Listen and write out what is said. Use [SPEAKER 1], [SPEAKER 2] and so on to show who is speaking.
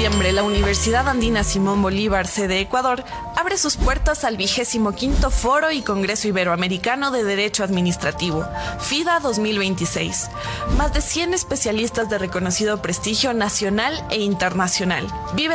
[SPEAKER 1] septiembre, la Universidad Andina Simón Bolívar, sede Ecuador, abre sus puertas al 25º Foro y Congreso Iberoamericano de Derecho Administrativo, FIDA 2026. Más de 100 especialistas de reconocido prestigio nacional e internacional. Vive